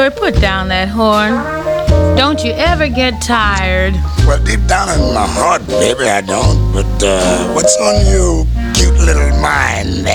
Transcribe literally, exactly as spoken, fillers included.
Louie, put down that horn. Don't you ever get tired. Well, deep down in my heart, baby, I don't. But uh, what's on your cute little mind there?